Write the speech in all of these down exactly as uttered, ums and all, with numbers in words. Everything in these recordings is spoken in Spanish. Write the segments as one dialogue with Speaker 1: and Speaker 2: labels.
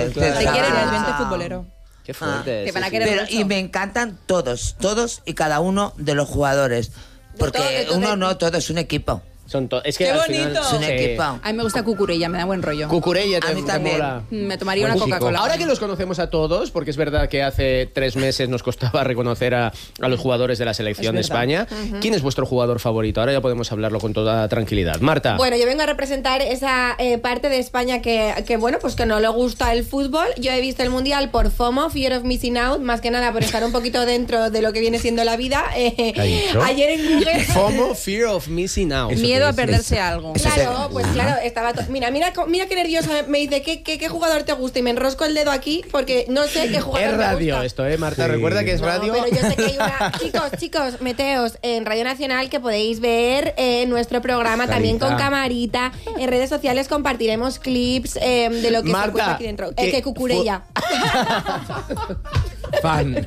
Speaker 1: Te quieren el ambiente futbolero.
Speaker 2: Qué fuerte.
Speaker 1: Ah, que van a
Speaker 2: sí,
Speaker 1: querer
Speaker 2: sí.
Speaker 3: Pero, y me encantan todos, todos y cada uno de los jugadores. Porque
Speaker 1: De todo, de todo,
Speaker 3: uno
Speaker 1: de-
Speaker 3: no, todo es un equipo.
Speaker 2: Son to- es que
Speaker 1: ¡Qué
Speaker 2: al
Speaker 1: bonito!
Speaker 2: final-
Speaker 3: Es un
Speaker 2: sí.
Speaker 3: equipo.
Speaker 1: A mí me gusta Cucurella, me da buen rollo.
Speaker 2: Cucurella te,
Speaker 3: A mí
Speaker 2: te
Speaker 3: también.
Speaker 2: mola.
Speaker 1: Me tomaría
Speaker 2: Buen
Speaker 1: una
Speaker 2: chico.
Speaker 1: Coca-Cola.
Speaker 2: Ahora que los conocemos a todos, porque es verdad que hace tres meses nos costaba reconocer a, a los jugadores de la selección de
Speaker 1: Es verdad.
Speaker 2: España, ¿quién es vuestro jugador favorito? Ahora ya podemos hablarlo con toda tranquilidad. Marta.
Speaker 4: Bueno, yo vengo a representar esa eh, parte de España que, que, bueno, pues que no le gusta el fútbol. Yo he visto el Mundial por FOMO, Fear of Missing Out, más que nada por estar un poquito dentro de lo que viene siendo la vida. Eh,
Speaker 5: ¿Qué ha dicho?
Speaker 4: ayer en Google...
Speaker 2: FOMO, Fear of Missing Out.
Speaker 5: Eso
Speaker 1: Miedo
Speaker 5: que
Speaker 1: a
Speaker 5: es-
Speaker 1: perderse algo.
Speaker 4: Claro, pues claro, estaba to- mira, mira, co- mira qué nerviosa me dice ¿qué, qué, qué jugador te gusta y me enrosco el dedo aquí porque no sé qué jugador
Speaker 2: Es
Speaker 4: me
Speaker 2: radio
Speaker 4: gusta.
Speaker 2: esto, ¿eh, Marta?
Speaker 5: Sí.
Speaker 2: Recuerda que es
Speaker 4: No,
Speaker 2: radio.
Speaker 4: pero yo sé que hay una... Chicos, chicos, meteos en Radio Nacional que podéis ver eh, nuestro programa también con camarita. En redes sociales compartiremos clips eh, de lo que
Speaker 2: Marta,
Speaker 4: se cuenta aquí dentro.
Speaker 2: ¿qué
Speaker 4: Eh, que cucurella.
Speaker 5: Fan.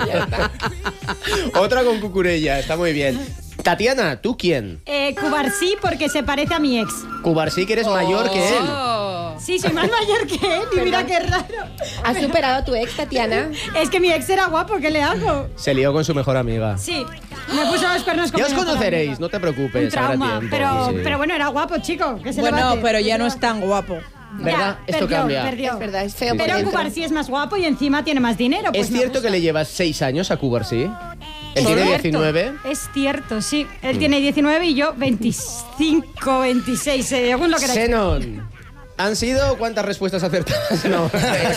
Speaker 2: Otra con Cucurella, está muy bien. Tatiana, ¿tú quién?
Speaker 6: Eh, Cubarsí porque se parece a mi ex.
Speaker 2: Cubarsí, que eres mayor que él.
Speaker 1: Oh.
Speaker 6: Sí, soy más mayor que él y mira qué raro.
Speaker 4: ¿Has superado a tu ex, Tatiana?
Speaker 6: Es que mi ex era guapo, ¿qué le hago?
Speaker 2: Se lió con su mejor amiga.
Speaker 6: Sí, me puso los pernos con
Speaker 2: Ya os
Speaker 6: mi mejor
Speaker 2: conoceréis,
Speaker 6: amiga.
Speaker 2: no te preocupes.
Speaker 6: Un trauma,
Speaker 2: habrá tiempo.
Speaker 6: pero,
Speaker 2: Sí.
Speaker 6: pero bueno, era guapo, chico. ¿Qué se le va a
Speaker 1: Bueno,
Speaker 6: hacer?
Speaker 1: pero ya
Speaker 6: ¿Qué
Speaker 1: no
Speaker 6: se
Speaker 1: es tan guapo.
Speaker 6: va-
Speaker 2: ¿Verdad?
Speaker 6: Ya,
Speaker 2: Esto
Speaker 6: perdió,
Speaker 2: cambia.
Speaker 6: perdió.
Speaker 4: Es verdad, es feo por
Speaker 6: Pero
Speaker 4: dentro.
Speaker 6: Cubarsí es más guapo y encima tiene más dinero. Pues
Speaker 2: ¿Es
Speaker 6: me
Speaker 2: cierto
Speaker 6: gusta.
Speaker 2: que le llevas seis años a Cubarsí? Él tiene
Speaker 6: Cierto,
Speaker 2: diecinueve.
Speaker 6: Es cierto, sí. Él tiene diecinueve y yo veinticinco, veintiséis, según lo que
Speaker 2: Xenon, ¿han sido cuántas respuestas acertadas? No.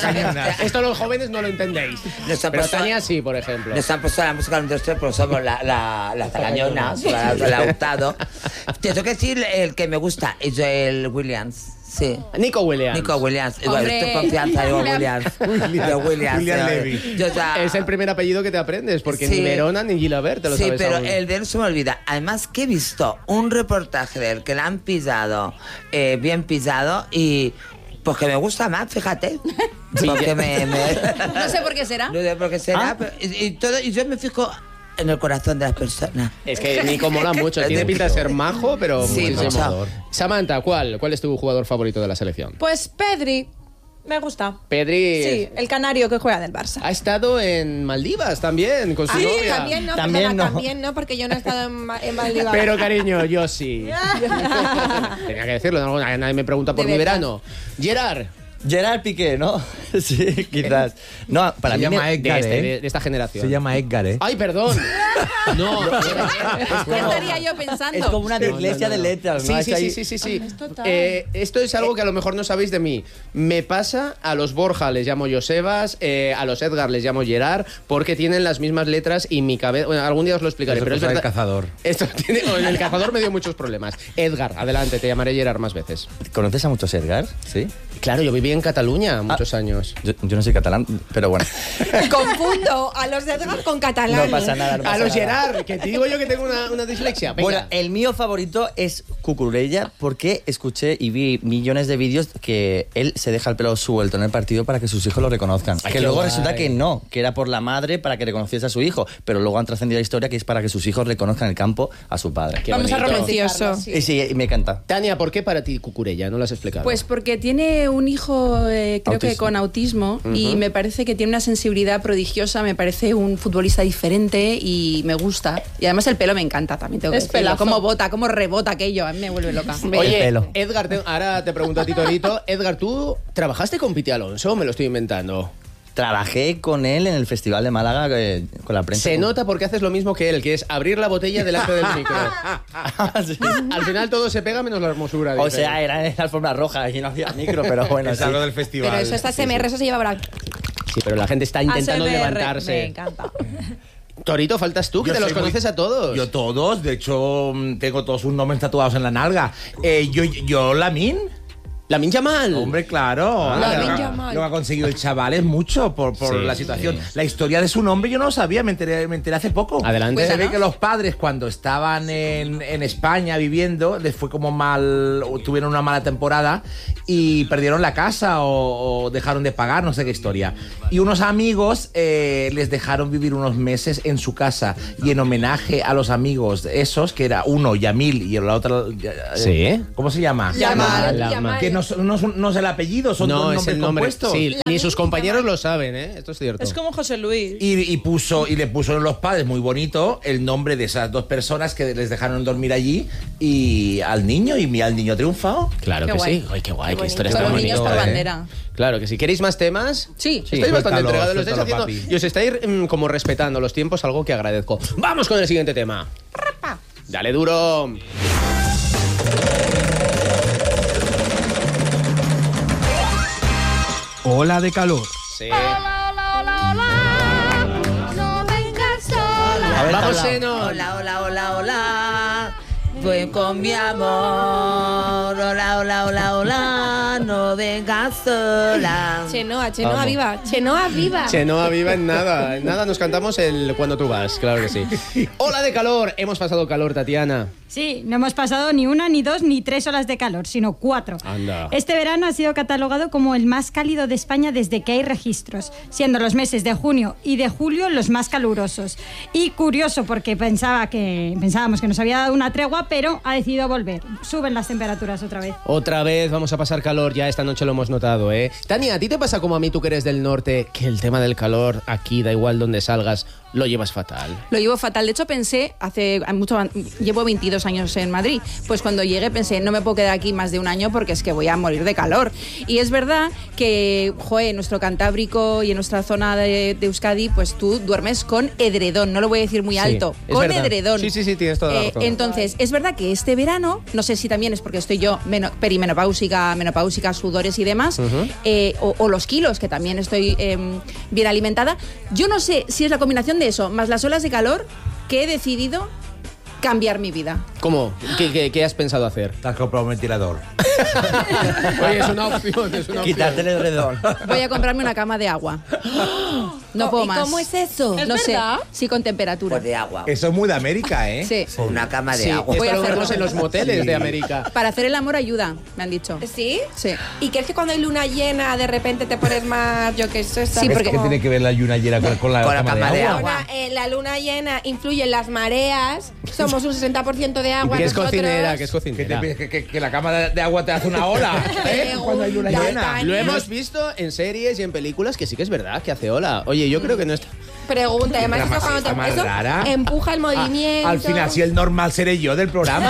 Speaker 2: Esto los jóvenes no lo entendéis.
Speaker 3: Nos han
Speaker 2: Pero
Speaker 3: puesto-
Speaker 2: Tania sí, por ejemplo.
Speaker 3: Nos han puesto la música industrial, pero somos la, la, la talañonas, la, la, la hurtado. Te tengo que decir el que me gusta, es el Williams. Sí.
Speaker 2: Nico Williams.
Speaker 3: Nico Williams. Igual,
Speaker 1: Hombre.
Speaker 3: estoy confianza, digo Williams. De Williams.
Speaker 5: William
Speaker 3: eh.
Speaker 5: Levy.
Speaker 3: Yo ya-
Speaker 2: Es el primer apellido que te aprendes, porque
Speaker 3: Sí.
Speaker 2: ni Verona ni Gilabert te lo
Speaker 3: Sí,
Speaker 2: sabes
Speaker 3: pero
Speaker 2: aún.
Speaker 3: el de él se me olvida. Además que he visto un reportaje de él que le han pisado, eh, bien pisado, y pues que me gusta más, fíjate. Porque me... me-
Speaker 1: No sé por qué será.
Speaker 3: No sé por qué será,
Speaker 2: Ah.
Speaker 3: pero- y, y todo, y yo me fijo en el corazón de las personas.
Speaker 2: Es que Nico mola mucho. Tiene pinta de ser majo, pero
Speaker 3: Sí,
Speaker 2: muchísimo.
Speaker 3: mucho.
Speaker 2: Samantha, ¿cuál? ¿Cuál es tu jugador favorito de la selección?
Speaker 1: Pues Pedri, me gusta.
Speaker 2: Pedri
Speaker 1: Sí, el canario que juega del Barça.
Speaker 2: ha estado en Maldivas también, con su
Speaker 4: Ah, sí,
Speaker 2: novia.
Speaker 4: también no,
Speaker 5: También
Speaker 4: perdona,
Speaker 5: no.
Speaker 4: también no, porque yo no he estado en, Ma- en Maldivas.
Speaker 2: Pero cariño, yo sí. Tenía que decirlo, ¿no? Nadie me pregunta por
Speaker 4: De
Speaker 2: mi
Speaker 4: verdad.
Speaker 2: verano. Gerard,
Speaker 5: Gerard Piqué, ¿no? Sí, quizás. No, para
Speaker 2: se
Speaker 5: mí
Speaker 2: llama
Speaker 5: me-
Speaker 2: Edgar,
Speaker 5: de,
Speaker 2: de,
Speaker 5: este,
Speaker 2: de- de esta generación.
Speaker 5: Se llama Edgar, ¿eh?
Speaker 2: Ay, perdón. No,
Speaker 1: ¿Qué estaría yo pensando?
Speaker 5: Es como una
Speaker 2: No, no,
Speaker 5: dislexia
Speaker 2: no, no.
Speaker 5: de letras, ¿no?
Speaker 2: Sí,
Speaker 5: Es
Speaker 2: sí,
Speaker 5: ahí-
Speaker 2: sí, sí, sí, sí.
Speaker 1: Es total.
Speaker 2: Eh, esto es algo que a lo mejor no sabéis de mí. Me pasa a los Borja les llamo Josebas, eh, a los Edgar les llamo Gerard, porque tienen las mismas letras y mi cabeza... Bueno, algún día os lo explicaré,
Speaker 5: Eso
Speaker 2: pero es
Speaker 5: cosa del
Speaker 2: verdad...
Speaker 5: cazador.
Speaker 2: Esto tiene... En el cazador me dio muchos problemas. Edgar, adelante, te llamaré Gerard más veces.
Speaker 5: ¿Conoces a muchos Edgar? Sí.
Speaker 2: Claro, yo viví en Cataluña muchos
Speaker 5: Ah.
Speaker 2: años.
Speaker 5: Yo, yo no soy catalán, pero bueno.
Speaker 4: Confundo a los de Edgar con catalán.
Speaker 5: No pasa nada. no
Speaker 2: A
Speaker 5: pasa
Speaker 2: los
Speaker 5: nada.
Speaker 2: Gerard, que te digo yo que tengo una, una dislexia. Venga.
Speaker 5: Bueno, el mío favorito es Cucurella porque escuché y vi millones de vídeos que él se deja el pelo suelto en el partido para que sus hijos lo reconozcan.
Speaker 2: Ay,
Speaker 5: que
Speaker 2: qué
Speaker 5: luego
Speaker 2: guay.
Speaker 5: resulta que no, que era por la madre para que reconociese a su hijo, pero luego han trascendido la historia que es para que sus hijos reconozcan el campo a su padre.
Speaker 2: Qué
Speaker 1: Vamos a
Speaker 2: bonito.
Speaker 1: romancioso.
Speaker 5: Y sí, y me encanta.
Speaker 2: Tania, ¿por qué para ti Cucurella? No lo has explicado.
Speaker 1: Pues porque tiene un hijo, eh, creo que
Speaker 5: Autismo.
Speaker 1: con autismo, y me parece que tiene una sensibilidad prodigiosa, me parece un futbolista diferente y me gusta. Y además el pelo me encanta también, tengo que
Speaker 4: Es
Speaker 1: decirlo.
Speaker 4: pelazo.
Speaker 1: Cómo bota, cómo rebota aquello, a mí me vuelve loca.
Speaker 2: Oye,
Speaker 5: El pelo.
Speaker 2: Edgar, te- ahora te pregunto a ti, Torito. Edgar, ¿tú trabajaste con Piti Alonso o me lo estoy inventando?
Speaker 5: Trabajé con él en el Festival de Málaga eh, con la prensa.
Speaker 2: Se nota porque haces lo mismo que él, que es abrir la botella delante del micro.
Speaker 5: Sí.
Speaker 2: Al final todo se pega menos la hermosura.
Speaker 5: O
Speaker 2: dice.
Speaker 5: sea, era en la alfombra roja y no había micro, pero bueno.
Speaker 7: Es
Speaker 5: sí.
Speaker 7: algo del festival.
Speaker 4: Pero eso, estas M R, eso se lleva ahora.
Speaker 2: Sí, pero la gente está intentando
Speaker 1: A S M R,
Speaker 2: levantarse.
Speaker 1: Me encanta.
Speaker 2: Torito, faltas tú, que
Speaker 7: Yo
Speaker 2: te los
Speaker 7: soy muy-
Speaker 2: conoces a todos.
Speaker 7: Yo todos, de hecho, mm, tengo todos sus nombres tatuados en la nalga. Eh, yo, yo, Lamin.
Speaker 2: Lamin Yamal.
Speaker 7: Hombre, claro.
Speaker 4: Lamine
Speaker 7: Lo-
Speaker 4: Yamal.
Speaker 7: Lo que ha conseguido el chaval es mucho por, por
Speaker 2: Sí,
Speaker 7: la situación.
Speaker 2: sí.
Speaker 7: La historia de su nombre yo no lo sabía, me enteré, me enteré hace poco.
Speaker 2: Adelante.
Speaker 7: Se ve
Speaker 1: Cuéntanos.
Speaker 7: que los padres cuando estaban en, en España viviendo, les fue como mal, o tuvieron una mala temporada y perdieron la casa o, o dejaron de pagar, no sé qué historia. Y unos amigos eh, les dejaron vivir unos meses en su casa y en homenaje a los amigos esos, que era uno, Yamil, y la otra... eh,
Speaker 2: Sí.
Speaker 7: ¿Cómo se llama?
Speaker 4: Yamal,
Speaker 2: Yamal.
Speaker 4: Yamal.
Speaker 7: Que no, son- no, son- no es el apellido, son
Speaker 2: No,
Speaker 7: dos
Speaker 2: es
Speaker 7: nombres
Speaker 2: el nombre.
Speaker 7: compuestos. puestos.
Speaker 2: Sí,
Speaker 4: La
Speaker 2: ni sus
Speaker 4: mínima.
Speaker 2: compañeros lo saben, ¿eh? Esto es cierto.
Speaker 8: Es como José Luis.
Speaker 7: Y, y puso y le puso los padres muy bonito el nombre de esas dos personas que les dejaron dormir allí y al niño y mira al niño triunfado.
Speaker 2: Claro
Speaker 1: Qué
Speaker 2: que
Speaker 1: guay.
Speaker 2: sí. Ay, qué guay,
Speaker 1: Qué
Speaker 2: qué historia
Speaker 1: bonito.
Speaker 2: tan
Speaker 1: Con los niños
Speaker 2: bonita,
Speaker 1: por
Speaker 2: ¿eh?
Speaker 1: bandera.
Speaker 2: Claro que sí. ¿Queréis más temas?
Speaker 1: Sí.
Speaker 2: Estoy
Speaker 7: Sí,
Speaker 2: bastante
Speaker 7: suéltalo,
Speaker 2: entregado, lo estáis
Speaker 7: suéltalo,
Speaker 2: haciendo.
Speaker 7: papi.
Speaker 2: Y os estáis mm, como respetando los tiempos, algo que agradezco. Vamos con el siguiente tema. Dale duro.
Speaker 9: Ola de calor.
Speaker 2: Sí.
Speaker 4: No vengas sola.
Speaker 5: A ver,
Speaker 2: Vamos,
Speaker 5: tabla.
Speaker 2: Seno.
Speaker 3: Hola, hola, hola, hola. Ven con mi amor. Hola, hola, hola, hola. No vengas sola.
Speaker 4: Chenoa, Chenoa
Speaker 5: Vamos.
Speaker 4: viva. Chenoa viva.
Speaker 2: Chenoa viva en nada. En nada nos cantamos el Cuando tú vas, claro que sí. Ola de calor. Hemos pasado calor, Tatiana.
Speaker 6: Sí, no hemos pasado ni una, ni dos, ni tres horas de calor, sino cuatro.
Speaker 2: Anda.
Speaker 6: Este verano ha sido catalogado como el más cálido de España desde que hay registros, siendo los meses de junio y de julio los más calurosos. Y curioso, porque pensaba que, pensábamos que nos había dado una tregua, pero ha decidido volver. Suben las temperaturas otra vez.
Speaker 2: Otra vez vamos a pasar calor, ya esta noche lo hemos notado, ¿eh? Tania, ¿a ti te pasa como a mí, tú que eres del norte, que el tema del calor aquí, da igual donde salgas, lo llevas fatal?
Speaker 1: Lo llevo fatal. De hecho, pensé, hace mucho, llevo veintidós años en Madrid, pues cuando llegué pensé, no me puedo quedar aquí más de un año porque es que voy a morir de calor. Y es verdad que, joder, en nuestro Cantábrico y en nuestra zona de, de Euskadi, pues tú duermes con edredón, no lo voy a decir muy
Speaker 2: Sí,
Speaker 1: alto,
Speaker 2: es
Speaker 1: con
Speaker 2: verdad.
Speaker 1: edredón.
Speaker 2: Sí, sí, sí, tienes toda la
Speaker 1: Eh,
Speaker 2: razón.
Speaker 1: Entonces, es verdad que este verano, no sé si también es porque estoy yo meno- perimenopáusica, menopáusica, sudores y demás, eh, o, o los kilos, que también estoy eh, bien alimentada, yo no sé si es la combinación de eso, más las olas de calor, que he decidido cambiar mi vida.
Speaker 2: ¿Cómo? ¿Qué, qué, qué has pensado hacer?
Speaker 7: Te has comprado un ventilador.
Speaker 2: Oye, es una opción, es una opción.
Speaker 5: Quitarte el edredón.
Speaker 1: Voy a comprarme una cama de agua. No puedo
Speaker 4: ¿Y
Speaker 1: más.
Speaker 4: cómo es eso?
Speaker 1: No sé.
Speaker 8: verdad?
Speaker 1: Sí, con temperatura.
Speaker 3: Pues de agua.
Speaker 7: Eso es muy de América, ¿eh?
Speaker 1: Sí.
Speaker 3: O una cama de
Speaker 2: Sí,
Speaker 3: agua.
Speaker 1: Voy
Speaker 2: esto
Speaker 1: a
Speaker 2: lo vemos
Speaker 1: hacerlo.
Speaker 2: en los moteles de América.
Speaker 1: Para hacer el amor ayuda, me han dicho.
Speaker 4: ¿Sí?
Speaker 1: Sí.
Speaker 4: ¿Y crees que cuando hay luna llena de repente te pones más, yo qué sé,
Speaker 1: Sí,
Speaker 4: sabes
Speaker 1: porque-
Speaker 7: ¿Qué
Speaker 4: cómo-
Speaker 7: tiene que ver la luna llena con, con la,
Speaker 3: Con la cama de agua.
Speaker 4: Ahora, eh, la luna llena influye en las mareas, somos un sesenta por ciento de agua.
Speaker 2: Que es
Speaker 4: nosotros.
Speaker 2: cocinera, que es
Speaker 7: Que,
Speaker 2: cocinera.
Speaker 7: te- que- que- que la cama de, de agua te hace una ola. ¿eh? Cuando hay luna
Speaker 4: Pregunta,
Speaker 7: llena.
Speaker 4: Tania.
Speaker 2: Lo hemos visto en series y en películas que sí que es verdad, que hace ola. Oye, yo creo que no está...
Speaker 4: Pregunta, además
Speaker 7: Está
Speaker 4: eso,
Speaker 7: más-
Speaker 4: cuando
Speaker 7: está
Speaker 4: te,
Speaker 7: más
Speaker 4: eso
Speaker 7: rara.
Speaker 4: empuja el movimiento.
Speaker 7: Ah, al final, si el normal seré yo del programa.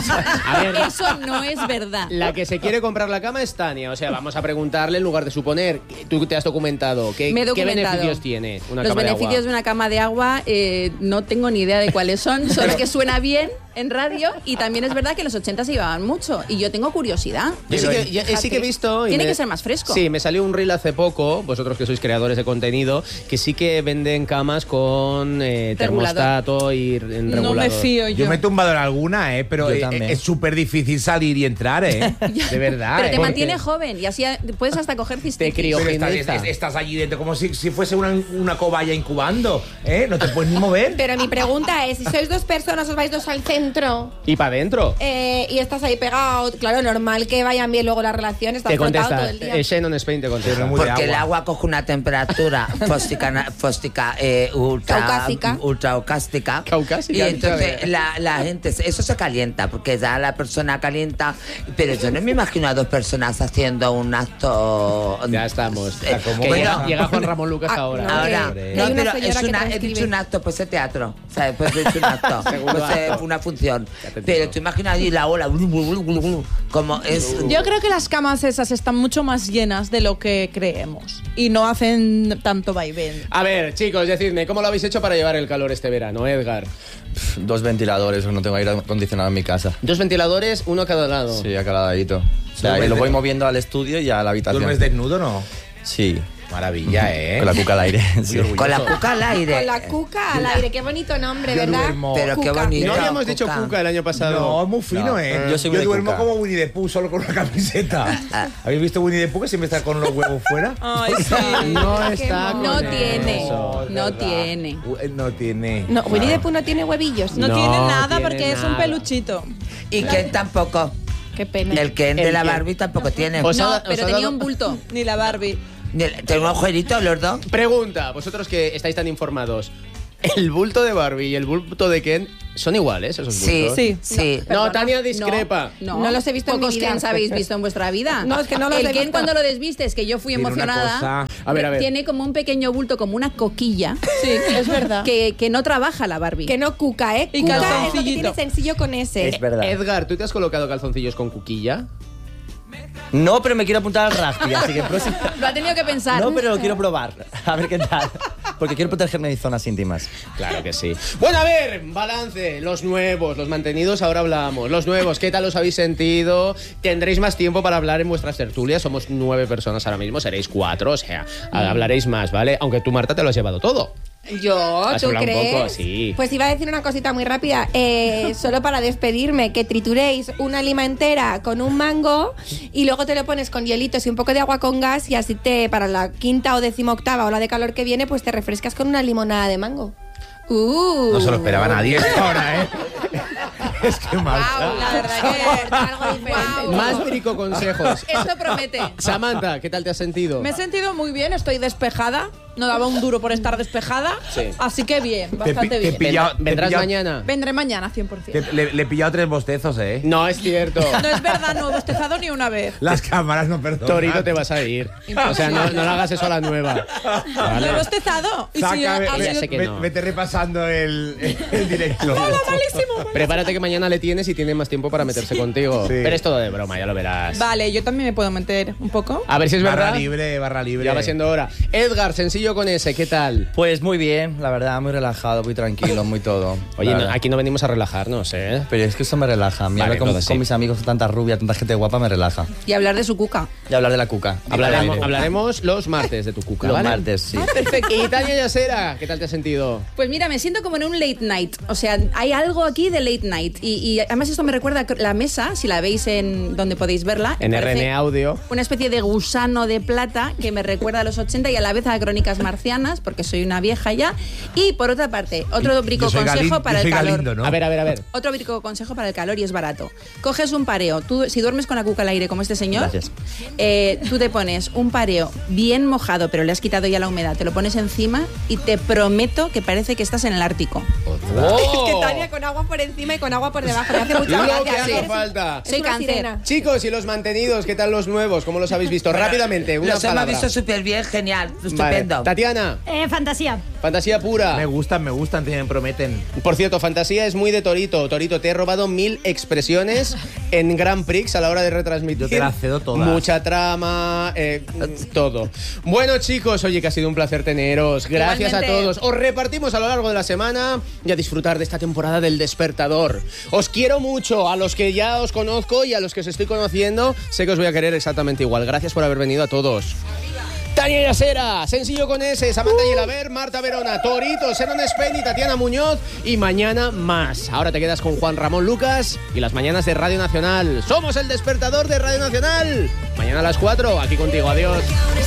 Speaker 2: A ver,
Speaker 1: Eso no es verdad.
Speaker 2: la que se quiere comprar la cama es Tania. O sea, vamos a preguntarle en lugar de suponer. Tú te has documentado. ¿Qué,
Speaker 1: Me he
Speaker 2: ¿qué
Speaker 1: documentado.
Speaker 2: beneficios tiene una
Speaker 1: Los
Speaker 2: cama de
Speaker 1: beneficios
Speaker 2: agua?
Speaker 1: de una cama de agua eh, no tengo ni idea de cuáles son, solo que suena bien en radio y también es verdad que en los ochenta se llevaban mucho y yo tengo curiosidad.
Speaker 2: Yo sí
Speaker 7: Pero
Speaker 2: que, yo sí que he visto... y
Speaker 1: Tiene
Speaker 2: me-
Speaker 1: que ser más fresco.
Speaker 2: Sí, me salió un reel hace poco, vosotros que sois creadores de contenido, que sí que venden camas con eh,
Speaker 1: Regulador.
Speaker 2: termostato y en
Speaker 8: No
Speaker 2: regulador.
Speaker 8: me fío yo.
Speaker 7: Yo me he tumbado en alguna, ¿eh? Pero
Speaker 5: Yo
Speaker 7: eh,
Speaker 5: también.
Speaker 7: es súper difícil salir y entrar, ¿eh? De verdad.
Speaker 1: Pero
Speaker 7: ¿eh?
Speaker 1: te
Speaker 7: Porque-
Speaker 1: mantiene joven y así a- puedes hasta coger
Speaker 2: Te
Speaker 1: cistitis.
Speaker 2: crío.
Speaker 7: Pero estás,
Speaker 2: Criogeniza.
Speaker 7: es- estás allí dentro como si, si fuese una, una cobaya incubando, ¿eh? No te puedes ni mover.
Speaker 4: Pero mi pregunta es, si sois dos personas, os vais dos al centro
Speaker 2: Y para adentro.
Speaker 4: eh, y estás ahí pegado, claro, normal que vayan bien luego las relaciones, estás
Speaker 2: Te
Speaker 4: frotado todo
Speaker 2: contesta.
Speaker 4: el día.
Speaker 2: eh, Shannon Spain te contesta.
Speaker 7: Muy de
Speaker 3: Porque el
Speaker 7: agua.
Speaker 3: agua coge una temperatura fóstica, fóstica eh, ultra,
Speaker 4: Caucásica.
Speaker 3: ultracástica.
Speaker 2: Caucásica,
Speaker 3: Y
Speaker 2: ya
Speaker 3: entonces
Speaker 2: ves.
Speaker 3: la, la gente, eso se calienta, porque ya la persona calienta. Pero yo no me imagino a dos personas haciendo un acto.
Speaker 2: Ya estamos.
Speaker 3: Eh,
Speaker 7: ¿cómo
Speaker 2: Que
Speaker 7: que
Speaker 2: llega,
Speaker 7: no?
Speaker 2: llega Juan Ramón Lucas
Speaker 4: Ah,
Speaker 2: ahora.
Speaker 4: no,
Speaker 3: Ahora,
Speaker 4: que- que
Speaker 3: no,
Speaker 4: hay una
Speaker 3: pero
Speaker 4: señora
Speaker 3: es
Speaker 4: que
Speaker 3: una, he
Speaker 4: transcribe.
Speaker 3: dicho un acto, pues es teatro. ¿Sabes? Pues he dicho un acto.
Speaker 2: Segundo
Speaker 3: Pues es
Speaker 2: acto.
Speaker 3: una función.
Speaker 2: Ya te
Speaker 3: Pero
Speaker 2: entiendo.
Speaker 3: tú imaginas allí la ola, como es.
Speaker 8: Yo creo que las camas esas están mucho más llenas de lo que creemos y no hacen tanto vaivén.
Speaker 2: A ver, chicos, decidme, ¿cómo lo habéis hecho para llevar el calor este verano, Edgar?
Speaker 5: Pff, Dos ventiladores, no tengo aire acondicionado en mi casa.
Speaker 2: Dos ventiladores, uno a cada lado.
Speaker 5: Sí, a cada ladito. O sea,
Speaker 7: Duermes
Speaker 5: lo voy
Speaker 7: de-
Speaker 5: moviendo al estudio y a la habitación.
Speaker 7: ¿Duermes desnudo no?
Speaker 5: Sí,
Speaker 7: Maravilla, ¿eh?
Speaker 5: con la cuca al aire.
Speaker 7: Muy
Speaker 5: sí.
Speaker 7: orgulloso.
Speaker 3: Con la cuca al aire.
Speaker 4: Con la cuca al aire, qué bonito nombre,
Speaker 7: Yo
Speaker 4: ¿verdad?
Speaker 7: duermo-
Speaker 3: Pero qué
Speaker 4: Cuca.
Speaker 3: bonito.
Speaker 2: No habíamos dicho
Speaker 3: Cuca.
Speaker 2: Cuca el año pasado.
Speaker 7: No, es muy fino,
Speaker 5: No,
Speaker 7: ¿eh?
Speaker 5: yo soy muy de
Speaker 7: duermo
Speaker 5: Cuca.
Speaker 7: como Winnie the Pooh, solo con una camiseta. ¿Habéis visto Winnie the Pooh que siempre está con los huevos fuera?
Speaker 8: Ay, sí.
Speaker 2: No está con
Speaker 1: No
Speaker 2: eso.
Speaker 1: tiene.
Speaker 7: es
Speaker 1: No
Speaker 7: verdad.
Speaker 1: tiene.
Speaker 7: Uh, eh, No tiene.
Speaker 4: No, Winnie the Pooh no tiene huevillos.
Speaker 8: No,
Speaker 2: No
Speaker 8: tiene nada
Speaker 2: tiene
Speaker 8: porque es un
Speaker 2: nada.
Speaker 8: peluchito.
Speaker 3: Y Ken tampoco.
Speaker 4: Qué pena.
Speaker 3: El Ken de
Speaker 2: El
Speaker 3: la
Speaker 2: Ken.
Speaker 3: Barbie tampoco tiene.
Speaker 2: Os ha-
Speaker 1: No,
Speaker 2: os ha
Speaker 1: pero
Speaker 2: dado-
Speaker 1: tenía un bulto.
Speaker 8: Ni la Barbie.
Speaker 3: Tengo un agujerito los dos.
Speaker 2: Pregunta, vosotros que estáis tan informados. El bulto de Barbie y el bulto de Ken son iguales, esos
Speaker 3: Sí,
Speaker 2: bultos.
Speaker 8: Sí.
Speaker 3: sí.
Speaker 2: No, Tania discrepa.
Speaker 1: No,
Speaker 4: No los he visto en
Speaker 1: Pocos
Speaker 4: mi vida.
Speaker 1: Kens habéis visto en vuestra vida.
Speaker 4: No, es que no los
Speaker 1: El
Speaker 4: he
Speaker 1: Ken
Speaker 4: visto.
Speaker 1: cuando lo desvistes, que yo fui
Speaker 7: Tiene una
Speaker 1: emocionada,
Speaker 7: cosa-
Speaker 2: A ver, a ver.
Speaker 1: tiene como un pequeño bulto, como una coquilla,
Speaker 8: Sí, es verdad.
Speaker 1: que, que no trabaja la Barbie.
Speaker 4: Que no cuca, ¿eh?
Speaker 8: Y
Speaker 4: Cuca es lo que
Speaker 8: calzoncillito.
Speaker 4: tiene sencillo con ese.
Speaker 5: Es verdad.
Speaker 2: Edgar, ¿tú te has colocado calzoncillos con cuquilla?
Speaker 5: No, pero me quiero apuntar al rugby, así que próximo...
Speaker 1: Lo ha tenido que pensar.
Speaker 5: No, pero lo quiero probar. A ver qué tal. Porque quiero protegerme de zonas íntimas.
Speaker 2: Claro que sí. Bueno, a ver, balance. Los nuevos, los mantenidos, ahora hablamos. Los nuevos, ¿qué tal os habéis sentido? Tendréis más tiempo para hablar en vuestras tertulias. Somos nueve personas ahora mismo, seréis cuatro, o sea, hablaréis más, ¿vale? Aunque tú, Marta, te lo has llevado todo.
Speaker 4: Yo,
Speaker 2: Has
Speaker 4: ¿tú
Speaker 2: hablado un
Speaker 4: crees?
Speaker 2: poco, sí.
Speaker 4: Pues iba a decir una cosita muy rápida. Eh, solo para despedirme, que trituréis una lima entera con un mango y luego te lo pones con hielitos y un poco de agua con gas y así te, para la quinta o decimoctava ola de calor que viene, pues te refrescas con una limonada de mango.
Speaker 1: Uh.
Speaker 7: No se lo esperaba nadie esto ahora, ¿eh? Es que Marta.
Speaker 1: La verdad que
Speaker 4: Algo diferente.
Speaker 1: Guau.
Speaker 2: Más brico consejos.
Speaker 1: Esto promete.
Speaker 2: Samantha, ¿qué tal te has sentido?
Speaker 8: Me he sentido muy bien, estoy despejada. No daba un duro por estar despejada.
Speaker 2: Sí.
Speaker 8: Así que bien,
Speaker 7: Te
Speaker 8: bastante
Speaker 7: pi- te
Speaker 8: bien.
Speaker 7: pi- pillado- te
Speaker 2: ¿Vendrás
Speaker 7: pillado-
Speaker 2: mañana?
Speaker 8: Vendré mañana, cien por
Speaker 7: Te-
Speaker 8: ciento.
Speaker 7: le, le he pillado tres bostezos, ¿eh?
Speaker 2: No, es cierto.
Speaker 8: No es verdad, no he bostezado ni una vez.
Speaker 7: Las cámaras no perdonan.
Speaker 2: Torito, te vas a ir. O sea, no, no le hagas eso a la nueva.
Speaker 8: No
Speaker 2: ¿Vale?
Speaker 8: he bostezado. Y si
Speaker 7: Saca,
Speaker 8: ha
Speaker 7: ve-
Speaker 8: sido-
Speaker 2: Ya sé que
Speaker 7: ve-
Speaker 2: no.
Speaker 7: Vete repasando el, el directo.
Speaker 8: malísimo.
Speaker 2: Prepárate que mañana le tienes y tiene más tiempo para meterse contigo.
Speaker 7: Sí.
Speaker 2: Pero es todo de broma, ya lo verás.
Speaker 8: Vale, yo también me puedo meter un poco.
Speaker 2: A ver si es
Speaker 7: Barra
Speaker 2: verdad.
Speaker 7: libre, barra libre.
Speaker 2: Ya va siendo hora. Edgar, sencillo con ese, ¿qué tal?
Speaker 5: Pues muy bien, la verdad, muy relajado, muy tranquilo, muy todo.
Speaker 2: Oye,
Speaker 5: la
Speaker 2: no,
Speaker 5: verdad.
Speaker 2: aquí no venimos a relajarnos, ¿eh?
Speaker 5: Pero es que eso me relaja. Mi
Speaker 2: Vale,
Speaker 5: hablar con,
Speaker 2: entonces
Speaker 5: con
Speaker 2: sí.
Speaker 5: mis amigos, tanta rubia, tanta gente guapa, me relaja.
Speaker 1: Y hablar de su cuca.
Speaker 5: Y hablar de la cuca.
Speaker 2: Hablaremos,
Speaker 7: aire.
Speaker 2: hablaremos los martes de tu cuca,
Speaker 5: Los
Speaker 2: ¿vale?
Speaker 5: martes, sí.
Speaker 2: Perfecto. Y Tania Yasera, ¿qué tal te has sentido?
Speaker 1: Pues mira, me siento como en un late night. O sea, hay algo aquí de late night. Y, y además esto me recuerda a la mesa, si la veis en donde podéis verla.
Speaker 2: En
Speaker 1: parece
Speaker 2: R N Audio.
Speaker 1: Una especie de gusano de plata que me recuerda a los ochenta y a la vez a Crónicas Marcianas, porque soy una vieja ya. Y por otra parte, otro brico
Speaker 7: Yo soy
Speaker 1: consejo
Speaker 7: Galin-
Speaker 1: para
Speaker 7: yo
Speaker 1: el
Speaker 7: soy
Speaker 1: calor.
Speaker 7: Galindo, ¿no?
Speaker 2: A ver, a ver, a ver.
Speaker 1: Otro brico consejo para el calor y es barato. Coges un pareo. Tú, si duermes con la cuca al aire como este señor,
Speaker 5: Gracias.
Speaker 1: eh, tú te pones un pareo bien mojado, pero le has quitado ya la humedad, te lo pones encima y te prometo que parece que estás en el Ártico.
Speaker 2: ¡Oh!
Speaker 4: Es que Tania con agua por encima y con agua por debajo. Me hace mucha
Speaker 2: Lo
Speaker 4: gracia.
Speaker 2: que hace
Speaker 4: Eres-
Speaker 2: falta.
Speaker 4: es
Speaker 1: Soy
Speaker 4: una
Speaker 1: cáncer.
Speaker 4: sirena.
Speaker 2: Chicos, y los mantenidos, ¿qué tal los nuevos? ¿Cómo los habéis visto? Rápidamente, una
Speaker 3: Los hemos
Speaker 2: palabra.
Speaker 3: visto súper bien, genial,
Speaker 2: Vale.
Speaker 3: estupendo.
Speaker 2: Tatiana,
Speaker 6: Eh, fantasía.
Speaker 2: fantasía pura.
Speaker 7: Me gustan, me gustan, me prometen.
Speaker 2: Por cierto, fantasía es muy de Torito. Torito, te he robado mil expresiones en Grand Prix a la hora de retransmitir.
Speaker 7: Yo te las cedo todas.
Speaker 2: Mucha trama, eh, todo. Bueno, chicos, oye, que ha sido un placer teneros. Gracias
Speaker 1: Igualmente.
Speaker 2: a todos. Os repartimos a lo largo de la semana y a disfrutar de esta temporada del Despertador. Os quiero mucho, a los que ya os conozco y a los que os estoy conociendo, sé que os voy a querer exactamente igual. Gracias por haber venido a todos. Tania Yasera, sencillo con ese, Samantha Yelaber, Marta Verona, Torito, Senon Speni, Tatiana Muñoz y mañana más. Ahora te quedas con Juan Ramón Lucas y las mañanas de Radio Nacional. Somos el Despertador de Radio Nacional. Mañana a las cuatro, aquí contigo. Adiós.